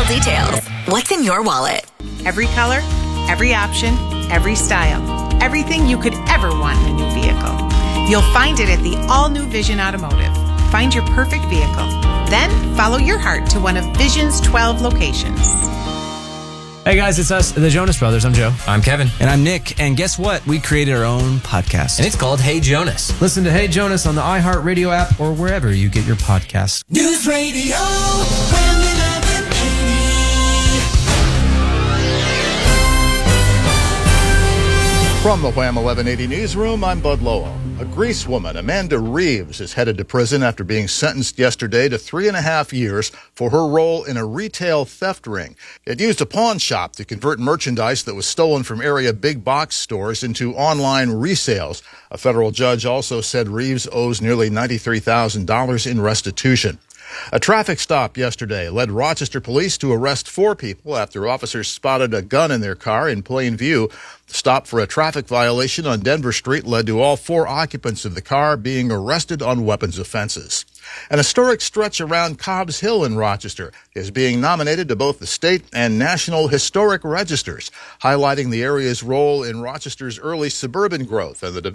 details. What's in your wallet? Every color, every option, every style. Everything you could ever want in a new vehicle. You'll find it at the all-new Vision Automotive. Find your perfect vehicle. Then follow your heart to one of Vision's 12 locations. Hey guys, it's us, the Jonas Brothers. I'm Joe. I'm Kevin. And I'm Nick. And guess what? We created our own podcast. And it's called Hey Jonas. Listen to Hey Jonas on the iHeartRadio app or wherever you get your podcasts. News Radio Wham 1180. From the Wham 1180 newsroom, I'm Bud Lowell. A Greece woman, Amanda Reeves, is headed to prison after being sentenced yesterday to 3.5 years for her role in a retail theft ring. It used a pawn shop to convert merchandise that was stolen from area big box stores into online resales. A federal judge also said Reeves owes nearly $93,000 in restitution. A traffic stop yesterday led Rochester police to arrest 4 people after officers spotted a gun in their car in plain view. The stop for a traffic violation on Denver Street led to all 4 occupants of the car being arrested on weapons offenses. An historic stretch around Cobb's Hill in Rochester is being nominated to both the state and national historic registers, highlighting the area's role in Rochester's early suburban growth and the